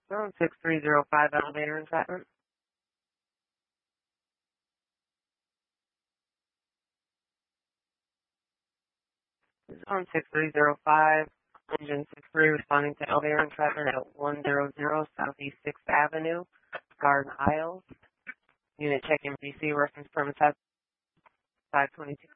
Zone 6305 elevator entrapment. Zone 6305, engine 63 responding to elevator entrapment at 100 Southeast 6th Avenue, Garden Isles. Unit check-in BC reference permit type 522